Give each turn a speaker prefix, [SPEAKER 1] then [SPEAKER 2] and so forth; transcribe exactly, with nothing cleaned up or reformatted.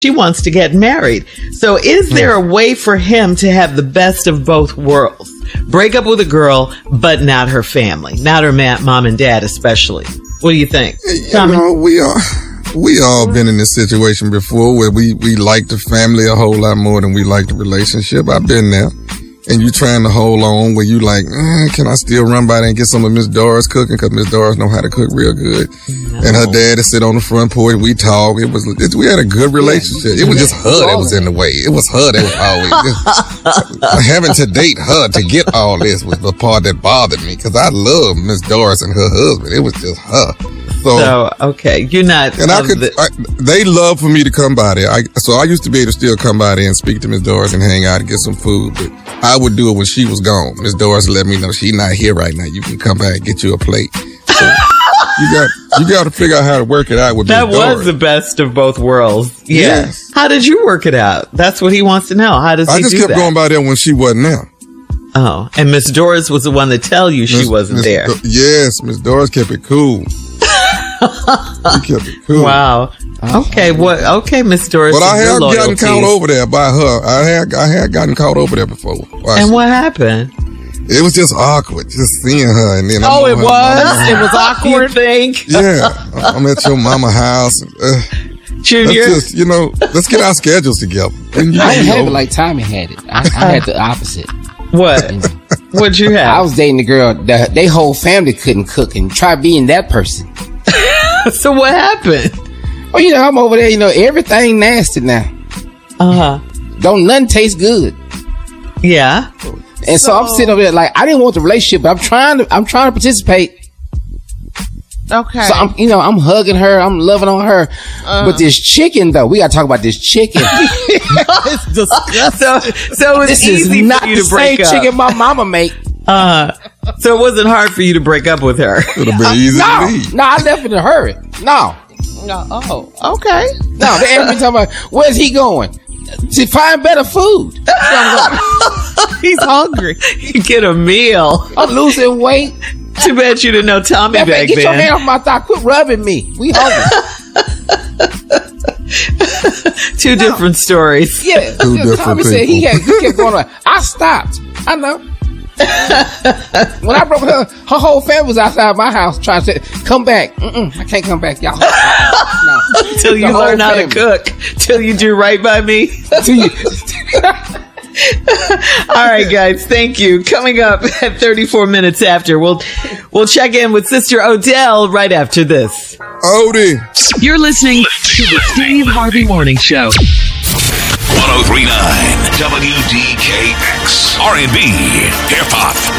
[SPEAKER 1] she wants to get married. So is there a way for him to have the best of both worlds? Break up with a girl, but not her family, not her ma- mom and dad especially. What do you think?
[SPEAKER 2] Tommy? You know, we are, we all been in this situation before where we, we like the family a whole lot more than we like the relationship. I've been there. And you trying to hold on where you like, eh, can I still run by there and get some of Miss Doris cooking? Because Miss Doris know how to cook real good. No. And her dad would sit on the front porch. We talk. It was, it, we had a good relationship. It was just her that was in the way. It was her that was always, having to date her to get all this was the part that bothered me. Because I love Miss Doris and her husband. It was just her. So,
[SPEAKER 1] so okay, you're not.
[SPEAKER 2] And I could. The- I, they love for me to come by there. I, so I used to be able to still come by there and speak to Miss Doris and hang out and get some food. But I would do it when she was gone. Miss Doris let me know she's not here right now. You can come back and get you a plate. So you got you got to figure out how to work it out with Miss Doris.
[SPEAKER 1] That was the best of both worlds. Yeah.
[SPEAKER 2] Yes.
[SPEAKER 1] How did you work it out? That's what he wants to know. How does he
[SPEAKER 2] I just
[SPEAKER 1] do
[SPEAKER 2] kept
[SPEAKER 1] that?
[SPEAKER 2] going by there when she wasn't there.
[SPEAKER 1] Oh, and Miss Doris was the one to tell you she Miss, wasn't
[SPEAKER 2] Miss
[SPEAKER 1] there.
[SPEAKER 2] Do- yes, Miss Doris kept it cool. She kept it cool.
[SPEAKER 1] Wow. Okay. What? Okay, Miss Doris.
[SPEAKER 2] But I had gotten caught over there by her. I had I had gotten caught over there before.
[SPEAKER 1] And she, what happened?
[SPEAKER 2] It was just awkward, just seeing her. And then
[SPEAKER 1] oh,
[SPEAKER 2] I'm
[SPEAKER 1] it was. It was awkward. You think?
[SPEAKER 2] Yeah. I'm at your mama's house. Uh,
[SPEAKER 1] Junior,
[SPEAKER 2] let's just, you know, let's get our schedules together.
[SPEAKER 3] I didn't have it like Tommy had it. I, I had the opposite.
[SPEAKER 1] What? What'd you have?
[SPEAKER 3] I was dating a girl that they whole family couldn't cook, and try being that person.
[SPEAKER 1] So what happened?
[SPEAKER 3] Well, you know, I'm over there, you know, everything nasty now.
[SPEAKER 1] Uh-huh.
[SPEAKER 3] Don't nothing taste good.
[SPEAKER 1] Yeah.
[SPEAKER 3] And so, so I'm sitting over there like, I didn't want the relationship, but I'm trying to, I'm trying to participate.
[SPEAKER 4] Okay.
[SPEAKER 3] So I'm, you know, I'm hugging her, I'm loving on her. Uh, but this chicken though, we gotta talk about this chicken.
[SPEAKER 1] It's disgusting. So, so it's
[SPEAKER 3] this
[SPEAKER 1] easy
[SPEAKER 3] is not
[SPEAKER 1] for you
[SPEAKER 3] the
[SPEAKER 1] to break
[SPEAKER 3] same
[SPEAKER 1] up.
[SPEAKER 3] chicken my mama make.
[SPEAKER 1] Uh, so it wasn't hard for you to break up with her.
[SPEAKER 2] It would have been easy
[SPEAKER 3] no,
[SPEAKER 2] to leave.
[SPEAKER 3] No, I left in a hurry. No.
[SPEAKER 4] No. Oh, okay.
[SPEAKER 3] No, they asked me talking about, where's he going? To find better food.
[SPEAKER 1] He's hungry. You get a meal.
[SPEAKER 3] I'm losing weight.
[SPEAKER 1] Too bad you didn't know Tommy back then.
[SPEAKER 3] Get your hand off my thigh. Quit rubbing me. We hungry.
[SPEAKER 1] Two no. different stories.
[SPEAKER 3] Yeah.
[SPEAKER 2] Two different
[SPEAKER 3] Tommy
[SPEAKER 2] people.
[SPEAKER 3] said he, had, he kept going on. I stopped. I know. When I broke her, her whole family was outside my house trying to say, come back. Mm-mm, I can't come back, y'all. No.
[SPEAKER 1] Till you learn how family. to cook. Till you do right by me. Till you. All right, guys. Thank you. Coming up at thirty-four minutes after, we'll we'll check in with Sister Odell right after this.
[SPEAKER 2] Odie.
[SPEAKER 5] You're listening to the Steve Harvey Morning Show.
[SPEAKER 6] one oh three point nine W D K X R and B Hip Hop.